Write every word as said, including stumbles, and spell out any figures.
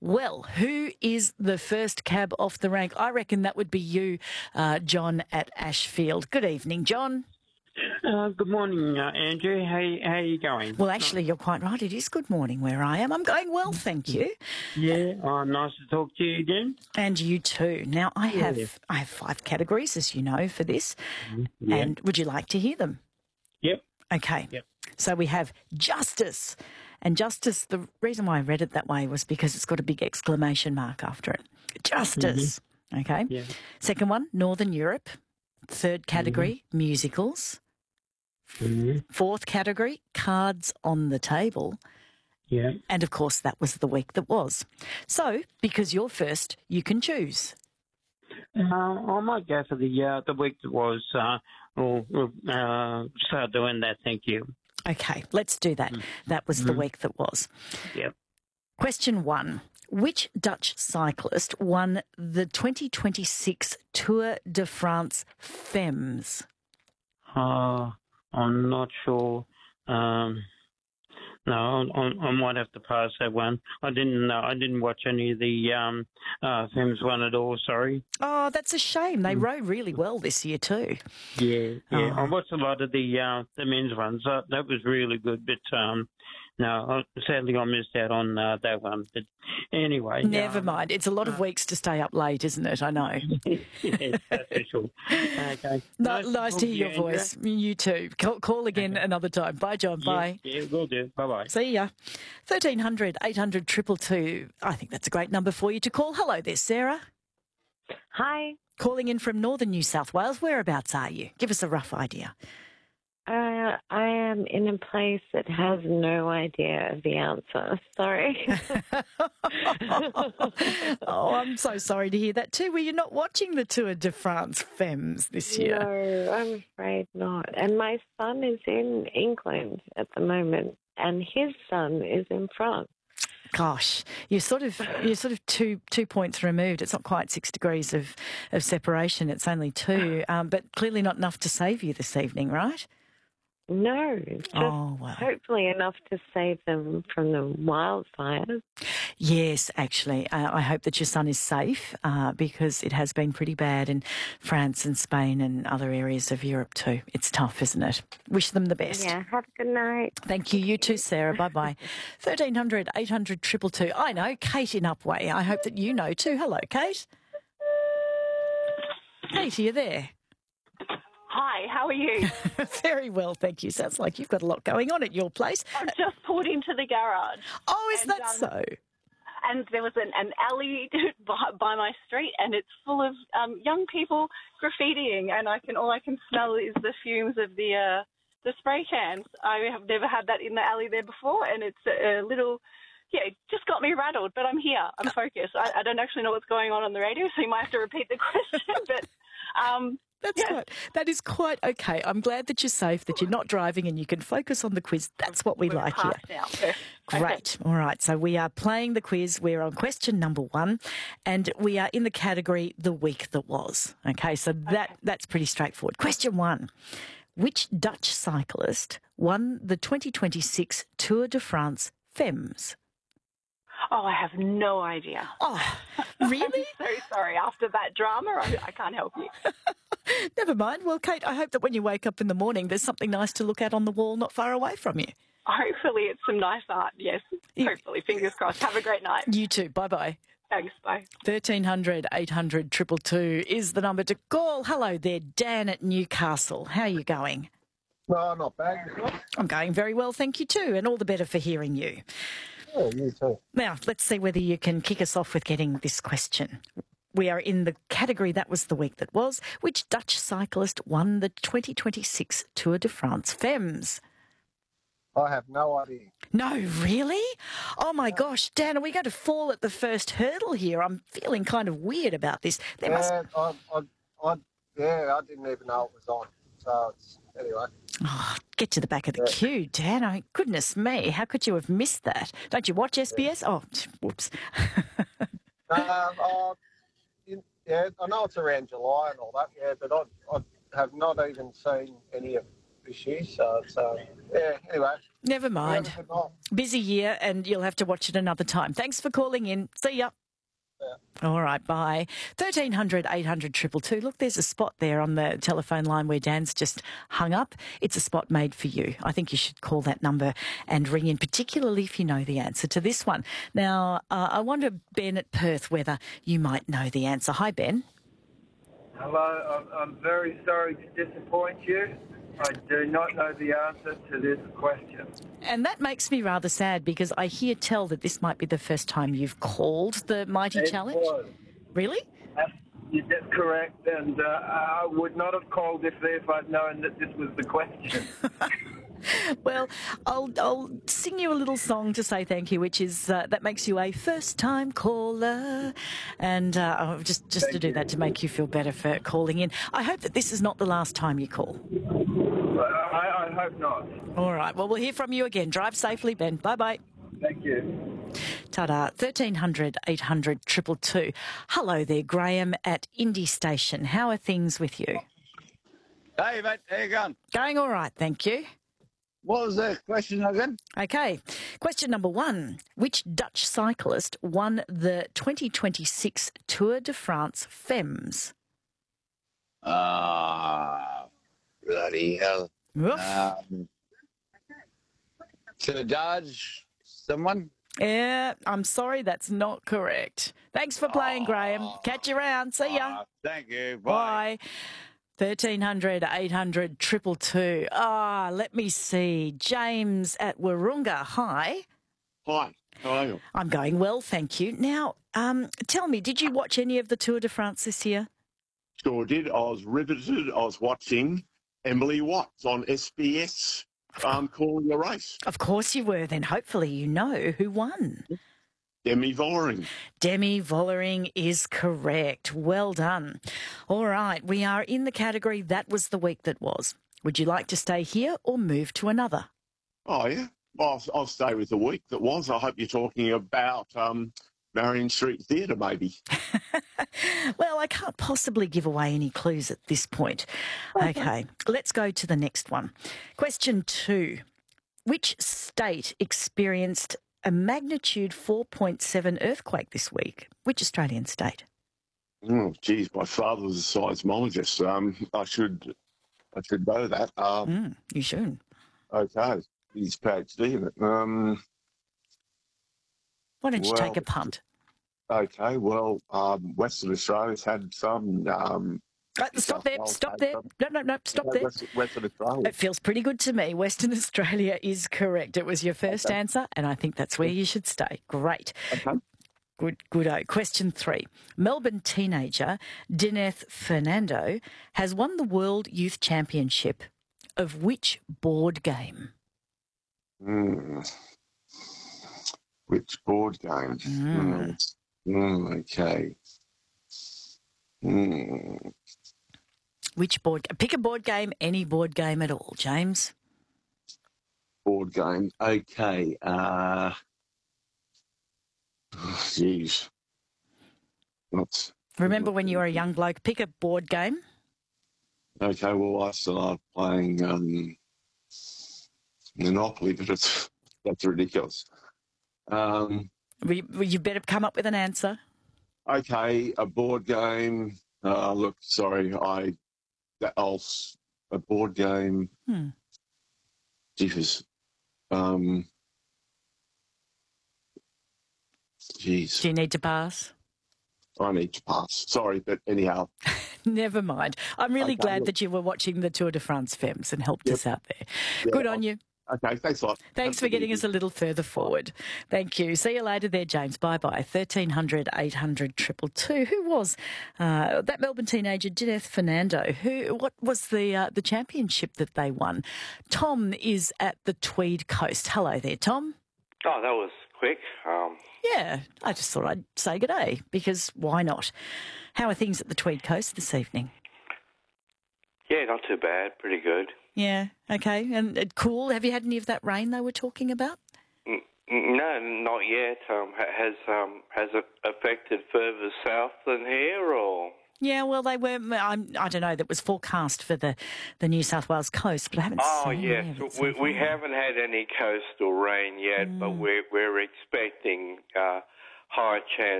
Well, who is the first cab off the rank? I reckon that would be you, uh, John at Ashfield. Good evening, John. Uh, good morning, uh, Andrew. How how are you going? Well, actually, you're quite right. It is good morning where I am. I'm going well, thank you. Yeah, uh, nice to talk to you again. And you too. Now, I have Yeah. I have five categories, as you know, for this. Yeah. And would you like to hear them? Yep. Okay. Yep. So we have justice. And justice, the reason why I read it that way was because it's got a big exclamation mark after it. Justice. Okay. Yeah. Second one, Northern Europe. Third category, musicals. Mhm. Fourth category, cards on the table. Yeah. And, of course, that was the week that was. So, because you're first, you can choose. Uh, I might go for the uh, the week that was. Uh, we'll, we'll uh, start doing that. Thank you. Okay, let's do that. That was the week that was. Yep. Question one. Which Dutch cyclist won the twenty twenty-six Tour de France Femmes? Uh, I'm not sure. Um, no, I, I might have to pass that one. I didn't know. I didn't watch any of the um, uh, Femmes one at all. Sorry. Oh, that's a shame. They rode really well this year too. Yeah, yeah. Oh. I watched a lot of the uh, the men's ones. Uh, that was really good, but um, no, sadly I missed out on uh, that one. But anyway, Never um, mind. It's a lot of weeks to stay up late, isn't it? I know. yeah, that's for sure. Okay. No, nice to hear your Andrea. voice. You too. Call, call again another time. Bye, John. Bye. Yeah, yeah, will do. Bye bye. See ya. thirteen hundred, eight hundred, two two two. I think that's a great number for you to call. Hello there, Sarah. Hi. Calling in from northern New South Wales. Whereabouts are you? Give us a rough idea. Uh, I am in a place that has no idea of the answer. Sorry. Oh, I'm so sorry to hear that too. Were you not watching the Tour de France Femmes this year? No, I'm afraid not. And my son is in England at the moment, and his son is in France. Gosh, you're sort of you're sort of two two points removed. It's not quite six degrees of, of separation. It's only two, um, but clearly not enough to save you this evening, right? No, just Oh, well. hopefully enough to save them from the wildfires. Yes, actually. Uh, I hope that your son is safe uh, because it has been pretty bad in France and Spain and other areas of Europe too. It's tough, isn't it? Wish them the best. Yeah, have a good night. Thank you. You too, Sarah. Bye-bye. thirteen hundred, eight hundred, two two two. I know, Kate in Upway. I hope that you know too. Hello, Kate. Kate, are you there? Hi, how are you? Very well, thank you. Sounds like you've got a lot going on at your place. I've just pulled into the garage. Oh, is And, that um, so? And there was an, an alley by, by my street, and it's full of um, young people graffitiing, and I can all I can smell is the fumes of the uh, the spray cans. I have never had that in the alley there before, and it's a, a little, yeah, it just got me rattled. But I'm here, I'm focused. I, I don't actually know what's going on on the radio, so you might have to repeat the question. But um, That's yes. quite, that is quite okay. I'm glad that you're safe, that you're not driving and you can focus on the quiz. That's what we We're like here. past now. Okay. Great. All right. So we are playing the quiz. We're on question number one and we are in the category the week that was. Okay. So that, that's pretty straightforward. Question one. Which Dutch cyclist won the twenty twenty-six Tour de France Femmes? Oh, I have no idea. Oh, really? So sorry. After that drama, I, I can't help you. Never mind. Well, Kate, I hope that when you wake up in the morning, there's something nice to look at on the wall not far away from you. Hopefully it's some nice art, yes. Yeah. Hopefully, fingers crossed. Have a great night. You too. Bye-bye. Thanks, bye. thirteen hundred, eight hundred, two two two is the number to call. Hello there, Dan at Newcastle. How are you going? No, not bad. Yourself? I'm going very well, thank you too, and all the better for hearing you. Yeah, you too. Now, let's see whether you can kick us off with getting this question. We are in the category that was the week that was. Which Dutch cyclist won the twenty twenty-six Tour de France Femmes? I have no idea. No, really? Oh my gosh, Dan, are we going to fall at the first hurdle here? I'm feeling kind of weird about this. There must. Yeah, I, I, I, yeah, I didn't even know it was on. So it's anyway. Oh, get to the back of the Yeah. queue, Dan. Oh, goodness me. How could you have missed that? Don't you watch S B S? Oh, whoops. Um, I, you- yeah, I know it's around July and all that. Yeah, but I, I have not even seen any of issues. So, it's, uh, yeah, anyway. Never you mind. have a good night. Busy year, and you'll have to watch it another time. Thanks for calling in. See ya. All right, bye. thirteen hundred eight hundred two two two. Look, there's a spot there on the telephone line where Dan's just hung up. It's a spot made for you. I think you should call that number and ring in, particularly if you know the answer to this one. Now, uh, I wonder, Ben at Perth, whether you might know the answer. Hi, Ben. Hello, I'm, I'm very sorry to disappoint you. I do not know the answer to this question. And that makes me rather sad because I hear tell that this might be the first time you've called the Mighty It Challenge. was. Really? That's, that's correct, and uh, I would not have called if, if I'd known that this was the question. Well, I'll I'll sing you a little song to say thank you, which is uh, that makes you a first-time caller, and uh, oh, just just to do that to make you feel better for calling in. I hope that this is not the last time you call. I, I hope not. All right. Well, we'll hear from you again. Drive safely, Ben. Bye bye. Thank you. Ta-da. thirteen hundred eight hundred two two two. Hello there, Graham at Indy Station. How are things with you? Hey, mate, how you going? Going all right, thank you. What was the question again? Okay. Question number one. Which Dutch cyclist won the twenty twenty-six Tour de France Femmes? Ah, bloody hell. Oof. Um, Dodge, someone? Yeah, I'm sorry, that's not correct. Thanks for playing, Graham. Catch you around. See ya. Ah, thank you. Bye. Bye. thirteen hundred eight hundred two two two. Ah, let me see. James at Warunga. Hi. Hi, how are you? I'm going well, thank you. Now, um, tell me, did you watch any of the Tour de France this year? Sure did. I was riveted. I was watching Emily Watts on S B S um, calling a race. Of course you were. Then hopefully you know who won. Demi Vollering. Demi Vollering is correct. Well done. All right, we are in the category That Was the Week That Was. Would you like to stay here or move to another? Oh, yeah. Well, I'll, I'll stay with the week that was. I hope you're talking about um, Marion Street Theatre, maybe. Well, I can't possibly give away any clues at this point. Okay, let's go to the next one. Question two. Which state experienced a magnitude four point seven earthquake this week? Which Australian state? Oh, geez, my father was a seismologist. Um, I should, I should know that. Um, Mm, you should. Okay, he's PhD in it. Um, Why don't you well, take a punt? Okay, well, um, Western Australia's had some. Um, Uh, stop there, stop there. No, no, no, stop there. Western, Western Australia. It feels pretty good to me. Western Australia is correct. It was your first Okay. answer, and I think that's where you should stay. Great. Okay. Good, good. Question three. Melbourne teenager Dineth Fernando has won the World Youth Championship of which board game? Mm. Which board game? Mm. Mm. Mm, okay. Mm. Which board? Pick a board game, any board game at all, James. Board game. Okay. Uh, Jeez. What's Remember when you were a young bloke? Pick a board game. okay? Well, I started playing um, Monopoly, but it's that's ridiculous. Um, We, we- you better come up with an answer. okay, a board game. Uh, look, sorry, I that I'll s- a board game. Hmm. Jesus. Um. Jeez, Do you need to pass? I need to pass. Sorry, but anyhow. Never mind. I'm really Okay, glad look. that you were watching the Tour de France Femmes and helped Yep. us out there. Yeah, Good on you. Okay, thanks a lot. Thanks Have for a good getting us a evening. little further forward. Thank you. See you later there, James. Bye-bye. thirteen hundred eight hundred two two two. Who was uh, that Melbourne teenager, Dineth Fernando? Who? What was the uh, the championship that they won? Tom is at the Tweed Coast. Hello there, Tom. Oh, that was quick. Um, Yeah, I just thought I'd say good day because why not? How are things at the Tweed Coast this evening? yeah, not too bad. Pretty good. Yeah, okay. And uh, cool. Have you had any of that rain they were talking about? N- n- No, not yet. Um, ha- has um, has it affected further south than here, or? Yeah, well, they were, I'm, I don't know, that was forecast for the, the New South Wales coast, but I haven't Oh, seen yes. any of it so We, we far. haven't had any coastal rain yet, Mm. but we're, we're expecting uh, higher chance